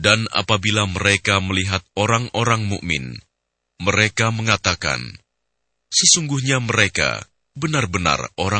Dan apabila mereka melihat orang-orang mukmin, mereka mengatakan, sesungguhnya mereka benar-benar orang